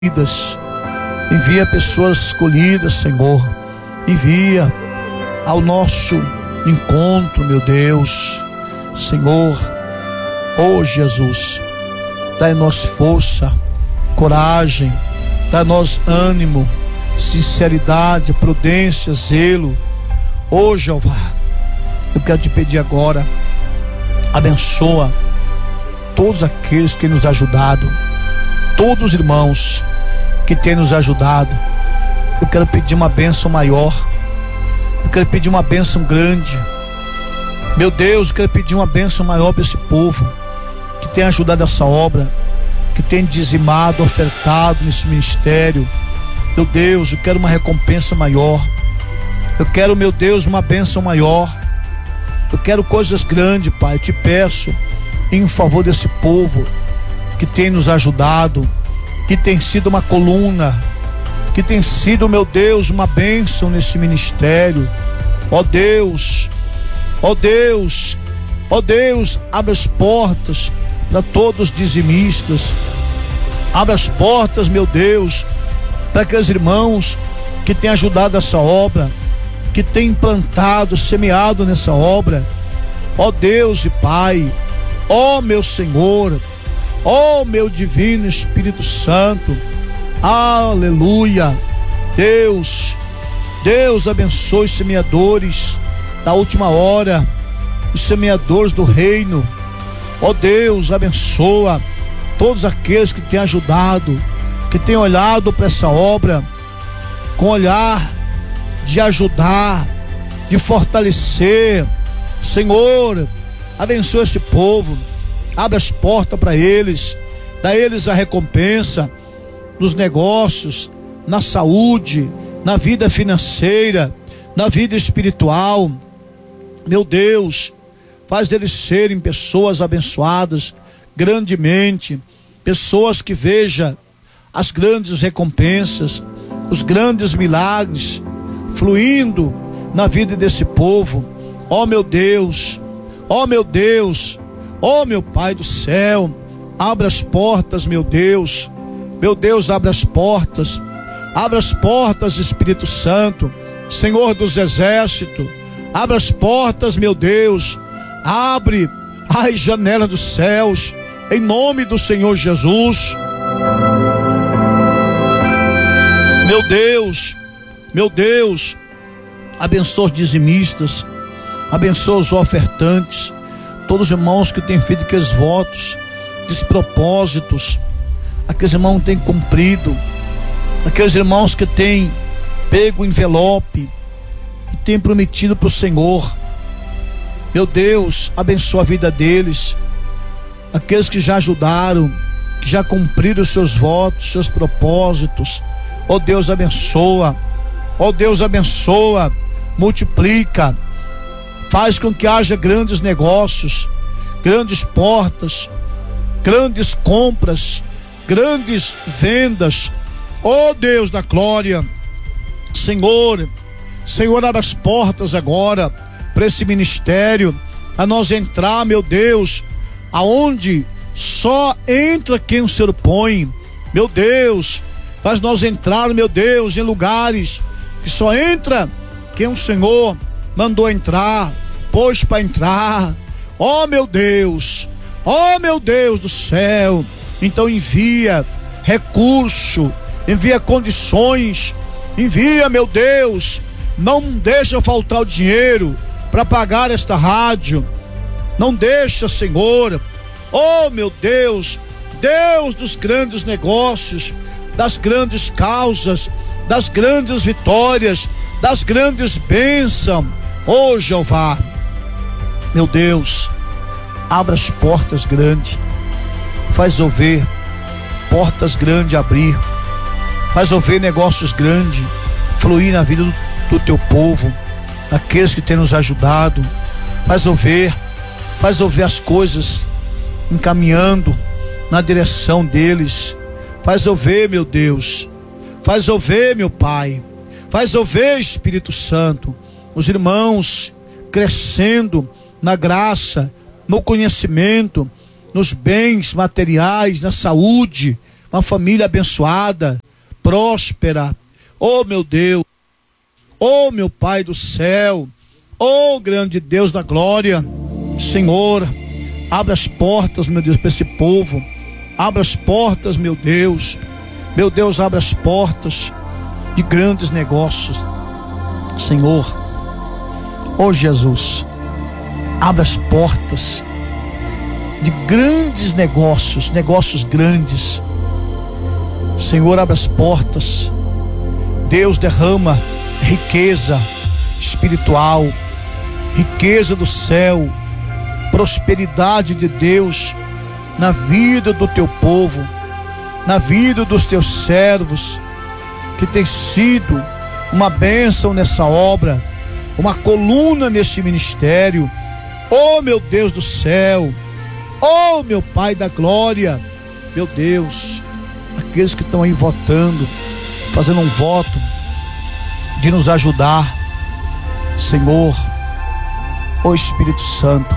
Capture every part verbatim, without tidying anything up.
Envia pessoas escolhidas, Senhor. Envia ao nosso encontro, meu Deus. Senhor, oh Jesus, dai-nos força, coragem, dai-nos ânimo, sinceridade, prudência, zelo. Oh Jeová, eu quero te pedir agora, abençoa todos aqueles que nos ajudaram, todos os irmãos que têm nos ajudado. Eu quero pedir uma bênção maior, eu quero pedir uma bênção grande, meu Deus. Eu quero pedir uma bênção maior para esse povo que tem ajudado essa obra, que tem dizimado, ofertado nesse ministério. Meu Deus, eu quero uma recompensa maior, eu quero, meu Deus, uma bênção maior, eu quero coisas grandes, Pai. Eu te peço em favor desse povo que tem nos ajudado, que tem sido uma coluna, que tem sido, meu Deus, uma bênção nesse ministério. Ó Deus, ó Deus, ó Deus, abre as portas para todos os dizimistas, abre as portas, meu Deus, para aqueles irmãos que têm ajudado essa obra, que têm implantado, semeado nessa obra. Ó Deus e Pai, ó meu Senhor, ó meu divino Espírito Santo, aleluia. Deus, Deus abençoe os semeadores da última hora, os semeadores do reino. Ó Deus, abençoa todos aqueles que têm ajudado, que têm olhado para essa obra com olhar de ajudar, de fortalecer. Senhor, abençoa este povo, abre as portas para eles, dá a eles a recompensa nos negócios, na saúde, na vida financeira, na vida espiritual. Meu Deus, faz deles serem pessoas abençoadas grandemente, pessoas que vejam as grandes recompensas, os grandes milagres fluindo na vida desse povo. Ó meu Deus, ó meu Deus, ó meu Pai do céu, abre as portas, meu Deus, meu Deus, abre as portas, abre as portas, Espírito Santo, Senhor dos exércitos, abre as portas, meu Deus, abre as janelas dos céus, em nome do Senhor Jesus. Meu Deus, meu Deus, abençoa os dizimistas, abençoa os ofertantes, todos os irmãos que têm feito aqueles votos despropósitos, aqueles irmãos que têm cumprido, aqueles irmãos que têm pego o envelope e têm prometido para o Senhor. Meu Deus, abençoa a vida deles, aqueles que já ajudaram, que já cumpriram os seus votos, seus propósitos. Ó Deus, abençoa, ó Deus, abençoa, multiplica, faz com que haja grandes negócios, grandes portas, grandes compras, grandes vendas. Ó Deus da glória, Senhor, Senhor, abre as portas agora para esse ministério, a nós entrar, meu Deus, aonde só entra quem o Senhor põe. Meu Deus, faz nós entrar, meu Deus, em lugares que só entra quem o Senhor mandou entrar, pôs para entrar. Ó meu Deus, ó meu Deus do céu, então envia recurso, envia condições, envia, meu Deus, não deixa faltar o dinheiro para pagar esta rádio, não deixa, Senhor. Oh meu Deus, Deus dos grandes negócios, das grandes causas, das grandes vitórias, das grandes bênçãos. Oh Jeová, meu Deus, abra as portas grandes, faz ouvir portas grandes abrir, faz ouvir negócios grandes fluir na vida do, do teu povo, aqueles que têm nos ajudado. Faz ouvir, faz ouvir as coisas encaminhando na direção deles. Faz ouvir, meu Deus, faz ouvir, meu Pai, faz ouvir, Espírito Santo, os irmãos crescendo na graça, no conhecimento, nos bens materiais, na saúde. uma família abençoada, próspera. Oh meu Deus, oh meu Pai do céu, oh grande Deus da glória, Senhor, abre as portas, meu Deus, para esse povo. Abra as portas, meu Deus. Meu Deus, abre as portas de grandes negócios, Senhor. Oh Jesus, abre as portas de grandes negócios, negócios grandes. Senhor, abre as portas. Deus, derrama riqueza espiritual, riqueza do céu, prosperidade de Deus na vida do teu povo, na vida dos teus servos, que tem sido uma bênção nessa obra, uma coluna neste ministério. Oh meu Deus do céu, oh meu Pai da glória, meu Deus, aqueles que estão aí votando, fazendo um voto de nos ajudar, Senhor, oh Espírito Santo,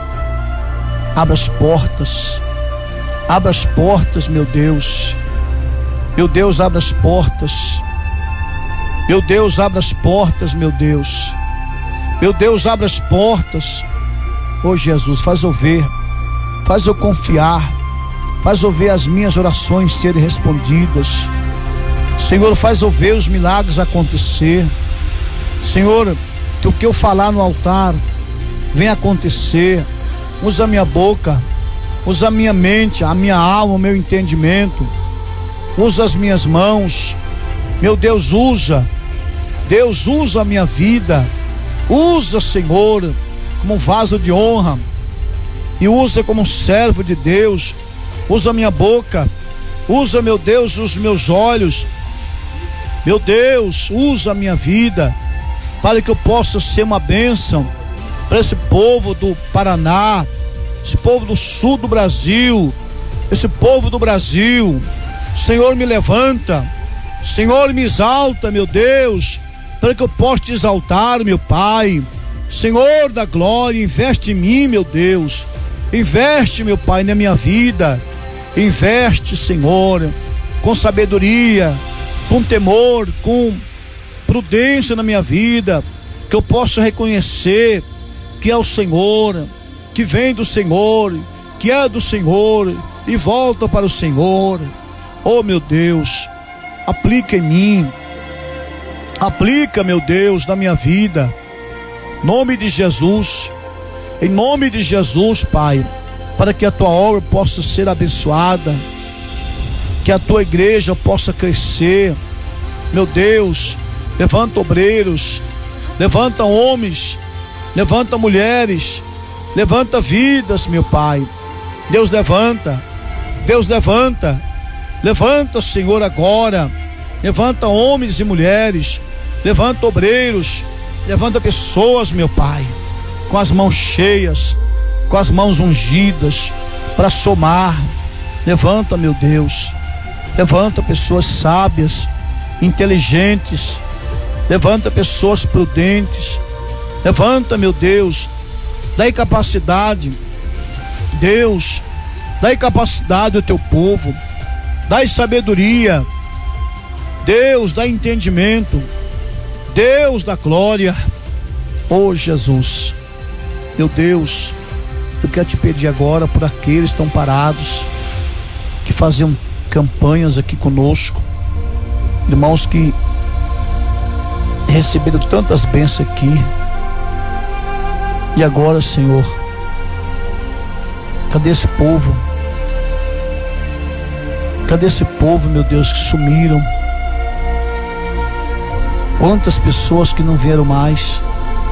abra as portas, abra as portas, meu Deus, meu Deus, abra as portas, meu Deus, abra as portas, meu Deus, meu Deus, abra as portas. Oh Jesus, faz eu ver, faz eu confiar, faz eu ver as minhas orações serem respondidas, Senhor, faz eu ver os milagres acontecer, Senhor, que o que eu falar no altar venha acontecer. Usa a minha boca, usa a minha mente, a minha alma, o meu entendimento, usa as minhas mãos, meu Deus, usa, Deus, usa a minha vida, usa, Senhor, como vaso de honra, e usa como servo de Deus. Usa a minha boca, usa, meu Deus, os meus olhos, meu Deus, usa a minha vida, para que eu possa ser uma bênção para esse povo do Paraná, esse povo do sul do Brasil, esse povo do Brasil. Senhor, me levanta, Senhor, me exalta, meu Deus, para que eu possa te exaltar, meu Pai. Senhor da glória, investe em mim, meu Deus, investe, meu Pai, na minha vida, investe, Senhor, com sabedoria, com temor, com prudência na minha vida, que eu possa reconhecer que é o Senhor, que vem do Senhor, que é do Senhor e volta para o Senhor. Oh meu Deus, aplica em mim, aplica, meu Deus, na minha vida, em nome de Jesus, em nome de Jesus, Pai, para que a tua obra possa ser abençoada, que a tua igreja possa crescer. Meu Deus, levanta obreiros, levanta homens, levanta mulheres, levanta vidas, meu Pai. Deus, levanta, Deus, levanta, levanta, Senhor, agora, levanta homens e mulheres, levanta obreiros, levanta pessoas, meu Pai, com as mãos cheias, com as mãos ungidas, para somar. Levanta, meu Deus, levanta pessoas sábias, inteligentes, levanta pessoas prudentes, levanta, meu Deus, dai capacidade, Deus, dai capacidade ao teu povo, dai sabedoria, Deus, dai entendimento, Deus da glória. Oh Jesus, meu Deus, eu quero te pedir agora por aqueles que estão parados, que faziam campanhas aqui conosco, irmãos que receberam tantas bênçãos aqui, e agora, Senhor, cadê esse povo? Cadê esse povo, meu Deus, que sumiram? Quantas pessoas que não vieram mais?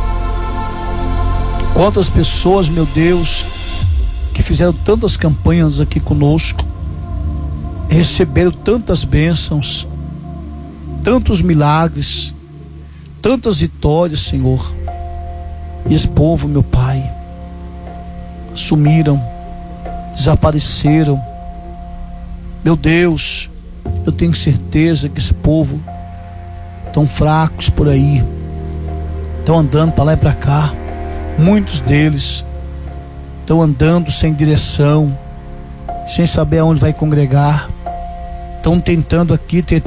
Quantas pessoas, meu Deus, que fizeram tantas campanhas aqui conosco, receberam tantas bênçãos, tantos milagres, tantas vitórias, Senhor. E esse povo, meu Pai, sumiram, desapareceram. Meu Deus, eu tenho certeza que esse povo tão fracos por aí, estão andando para lá e para cá. Muitos deles estão andando sem direção, sem saber aonde vai congregar. estão tentando aqui,